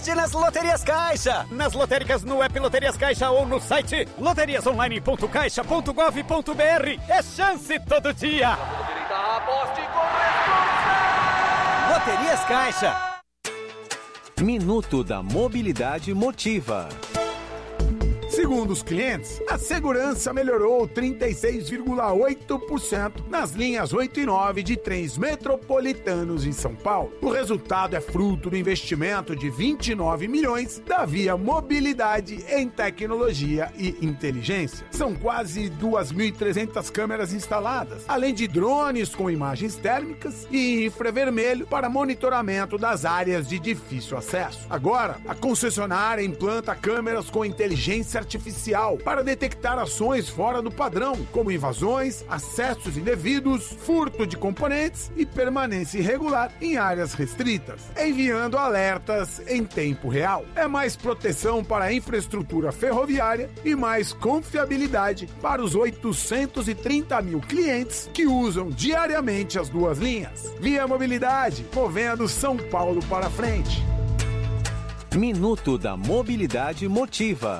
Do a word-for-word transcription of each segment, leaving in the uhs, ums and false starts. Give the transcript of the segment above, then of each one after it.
aposte nas Loterias Caixa. Nas lotéricas no app Loterias Caixa ou no site loterias online ponto caixa ponto gov ponto br. É chance todo dia. Aposte com Loterias Caixa. Minuto da Mobilidade Motiva. Segundo os clientes, a segurança melhorou trinta e seis vírgula oito por cento nas linhas oito e nove de trens metropolitanos em São Paulo. O resultado é fruto do investimento de vinte e nove milhões da Via Mobilidade em tecnologia e inteligência. São quase duas mil e trezentas câmeras instaladas, além de drones com imagens térmicas e infravermelho para monitoramento das áreas de difícil acesso. Agora, a concessionária implanta câmeras com inteligência artificial para detectar ações fora do padrão, como invasões, acessos indevidos, furto de componentes e permanência irregular em áreas restritas, enviando alertas em tempo real. É mais proteção para a infraestrutura ferroviária e mais confiabilidade para os oitocentos e trinta mil clientes que usam diariamente as duas linhas. Via Mobilidade, movendo São Paulo para frente. Minuto da Mobilidade Motiva.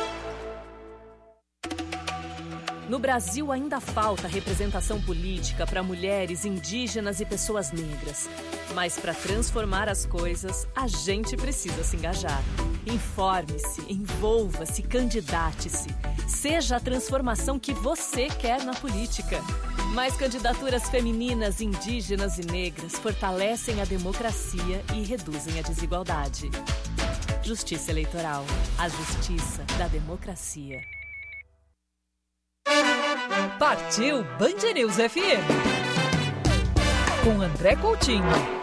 No Brasil ainda falta representação política para mulheres, indígenas e pessoas negras. Mas para transformar as coisas, a gente precisa se engajar. Informe-se, envolva-se, candidate-se. Seja a transformação que você quer na política. Mais candidaturas femininas, indígenas e negras fortalecem a democracia e reduzem a desigualdade. Justiça Eleitoral. A justiça da democracia. Partiu Band News F M. Com André Coutinho.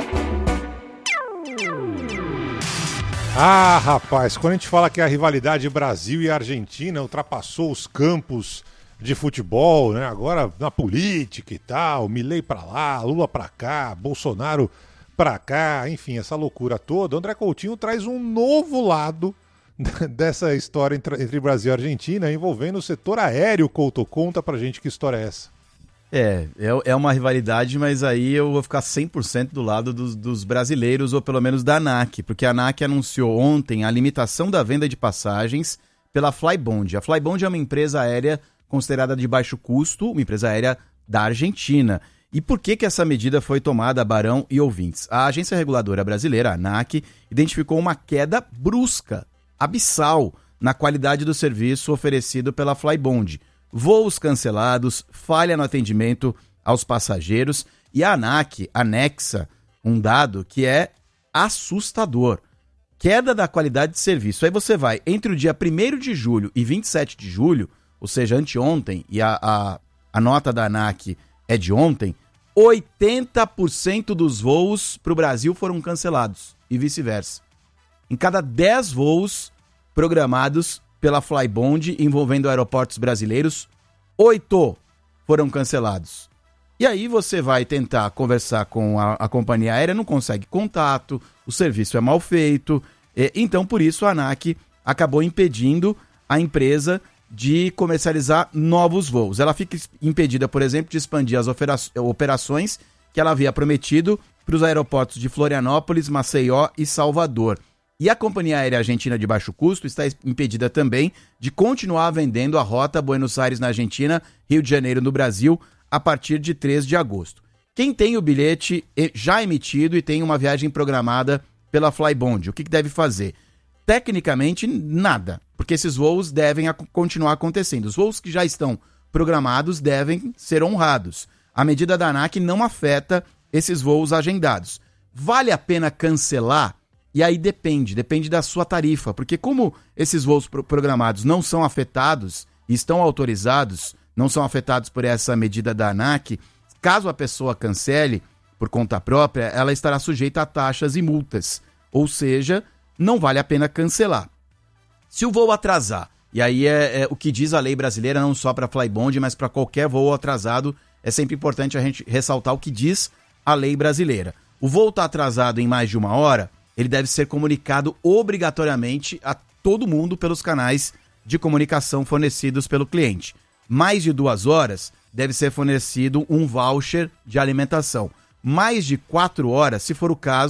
Ah, rapaz, quando a gente fala que a rivalidade Brasil e Argentina ultrapassou os campos de futebol, né? Agora na política e tal, Milei pra lá, Lula pra cá, Bolsonaro pra cá, enfim, essa loucura toda, André Coutinho traz um novo lado dessa história entre, entre Brasil e Argentina, envolvendo o setor aéreo. Couto, conta pra gente que história é essa. É, é, é uma rivalidade, mas aí eu vou ficar cem por cento do lado dos, dos brasileiros, ou pelo menos da ANAC, porque a ANAC anunciou ontem a limitação da venda de passagens pela Flybond. A Flybond é uma empresa aérea considerada de baixo custo, uma empresa aérea da Argentina. E por que que essa medida foi tomada, Barão e ouvintes? A agência reguladora brasileira, a ANAC, identificou uma queda brusca, abissal, na qualidade do serviço oferecido pela Flybond. Voos cancelados, falha no atendimento aos passageiros, e a ANAC anexa um dado que é assustador. Queda da qualidade de serviço. Aí você vai entre o dia primeiro de julho e vinte e sete de julho, ou seja, anteontem, e a, a, a nota da ANAC é de ontem, oitenta por cento dos voos para o Brasil foram cancelados, e vice-versa. Em cada dez voos programados pela Flybond envolvendo aeroportos brasileiros, oito foram cancelados. E aí você vai tentar conversar com a, a companhia aérea, não consegue contato, o serviço é mal feito, e, então por isso a ANAC acabou impedindo a empresa de comercializar novos voos. Ela fica impedida, por exemplo, de expandir as opera- operações que ela havia prometido para os aeroportos de Florianópolis, Maceió e Salvador. E a companhia aérea argentina de baixo custo está impedida também de continuar vendendo a rota Buenos Aires na Argentina, Rio de Janeiro no Brasil, a partir de três de agosto. Quem tem o bilhete já emitido e tem uma viagem programada pela Flybond, o que deve fazer? Tecnicamente, nada, porque esses voos devem continuar acontecendo. Os voos que já estão programados devem ser honrados. A medida da ANAC não afeta esses voos agendados. Vale a pena cancelar? E aí depende, depende da sua tarifa, porque como esses voos pro- programados não são afetados e estão autorizados, não são afetados por essa medida da ANAC, caso a pessoa cancele por conta própria, ela estará sujeita a taxas e multas, ou seja, não vale a pena cancelar. Se o voo atrasar, e aí é, é o que diz a lei brasileira, não só para Flybond, mas para qualquer voo atrasado, é sempre importante a gente ressaltar o que diz a lei brasileira. O voo está atrasado em mais de uma hora, ele deve ser comunicado obrigatoriamente a todo mundo pelos canais de comunicação fornecidos pelo cliente. Mais de duas horas, deve ser fornecido um voucher de alimentação. Mais de quatro horas, se for o caso,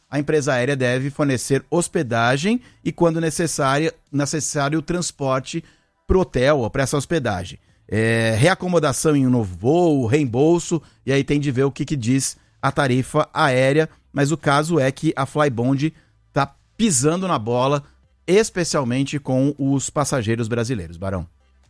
a empresa aérea deve fornecer hospedagem e, quando necessário, necessário transporte para o hotel ou para essa hospedagem. É, reacomodação em um novo voo, reembolso, e aí tem de ver o que, que diz a tarifa aérea, mas o caso é que a Flybond está pisando na bola, especialmente com os passageiros brasileiros. Barão.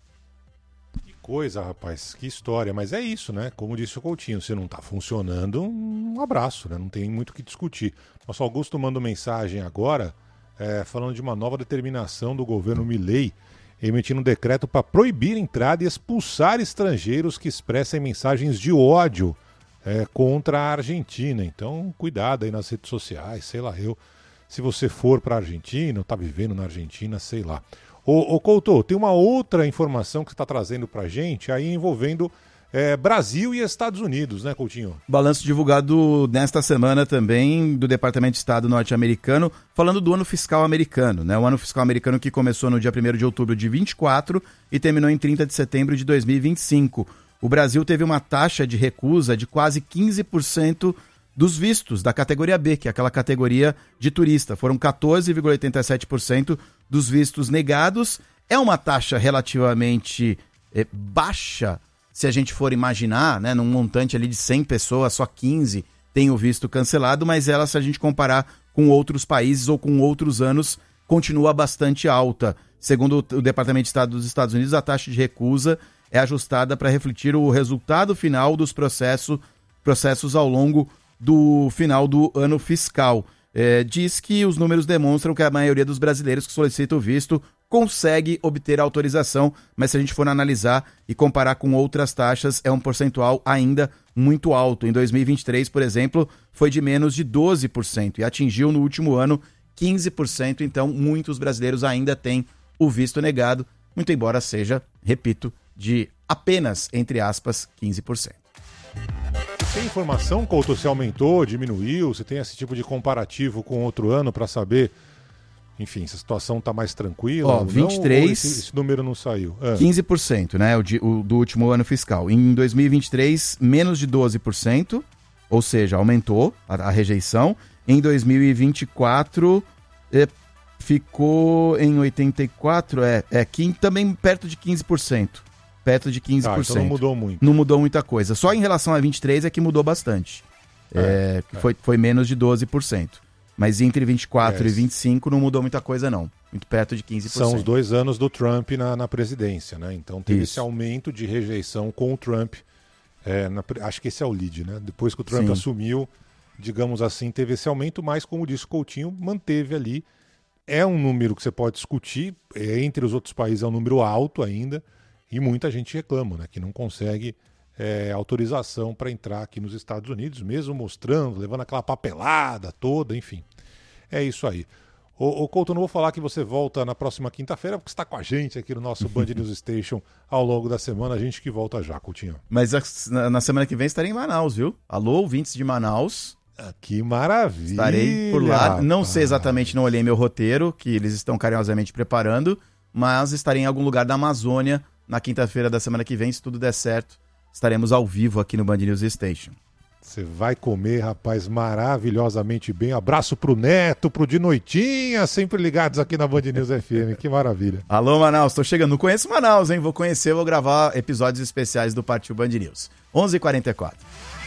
Que coisa, rapaz, que história, mas é isso, né? Como disse o Coutinho, se não está funcionando, um abraço, né? Não tem muito o que discutir. Nosso Augusto mandou mensagem agora, é, falando de uma nova determinação do governo Milei, emitindo um decreto para proibir entrada e expulsar estrangeiros que expressem mensagens de ódio é, contra a Argentina. Então, cuidado aí nas redes sociais, sei lá eu. Se você for para a Argentina, ou está vivendo na Argentina, sei lá. Ô, ô Couto, tem uma outra informação que você está trazendo para a gente, aí envolvendo é, Brasil e Estados Unidos, né, Coutinho? Balanço divulgado nesta semana também do Departamento de Estado norte-americano, falando do ano fiscal americano, né? O ano fiscal americano que começou no dia primeiro de outubro de vinte e quatro e terminou em trinta de setembro de dois mil e vinte e cinco. O Brasil teve uma taxa de recusa de quase quinze por cento dos vistos da categoria B, que é aquela categoria de turista. Foram quatorze vírgula oitenta e sete por cento dos vistos negados. É uma taxa relativamente é, baixa, se a gente for imaginar, né, num montante ali de cem pessoas, só quinze tem o visto cancelado, mas ela, se a gente comparar com outros países ou com outros anos, continua bastante alta. Segundo o Departamento de Estado dos Estados Unidos, a taxa de recusa é ajustada para refletir o resultado final dos processos, processos ao longo do final do ano fiscal. É, diz que os números demonstram que a maioria dos brasileiros que solicitam o visto consegue obter a autorização, mas se a gente for analisar e comparar com outras taxas, é um percentual ainda muito alto. Em dois mil e vinte e três, por exemplo, foi de menos de doze por cento e atingiu no último ano quinze por cento, então muitos brasileiros ainda têm o visto negado, muito embora seja, repito, de apenas, entre aspas, quinze por cento. Tem informação, Couto, se aumentou, diminuiu? Você tem esse tipo de comparativo com outro ano para saber, enfim, se a situação está mais tranquila? Ó, vinte e três... Não, esse, esse número não saiu? Ah. quinze por cento, né, o, de, o do último ano fiscal. Em dois mil e vinte e três, menos de doze por cento, ou seja, aumentou a, a rejeição. Em dois mil e vinte e quatro, é, ficou em oitenta e quatro, é, é que, também perto de quinze por cento. Perto de quinze por cento. Ah, então não mudou muito. Não mudou muita coisa. Só em relação a vinte e três é que mudou bastante. É, é, é. Foi, foi menos de doze por cento. Mas entre vinte e quatro é. e vinte e cinco não mudou muita coisa, não. Muito perto de quinze por cento. São os dois anos do Trump na, na presidência, né? Então teve Isso. esse aumento de rejeição com o Trump. É, na, acho que esse é o lead, né? Depois que o Trump Sim. assumiu, digamos assim, teve esse aumento, mas como disse o Coutinho, manteve ali. É um número que você pode discutir. É, entre os outros países é um número alto ainda. E muita gente reclama, né, que não consegue é, autorização para entrar aqui nos Estados Unidos, mesmo mostrando, levando aquela papelada toda, enfim. É isso aí. Ô, ô Couto, não vou falar que você volta na próxima quinta-feira, porque você está com a gente aqui no nosso Band News Station ao longo da semana. A gente que volta já, Coutinho. Mas a, na semana que vem estarei em Manaus, viu? Alô, ouvintes de Manaus. Ah, que maravilha! Estarei por lá. Não sei exatamente, não olhei meu roteiro, que eles estão carinhosamente preparando, mas estarei em algum lugar da Amazônia na quinta-feira da semana que vem, se tudo der certo, estaremos ao vivo aqui no Band News Station. Você vai comer, rapaz, maravilhosamente bem. Abraço pro Neto, pro De Noitinha, sempre ligados aqui na Band News F M. Que maravilha. Alô, Manaus, tô chegando. Não conheço Manaus, hein? Vou conhecer, vou gravar episódios especiais do Partiu Band News. onze e quarenta e quatro.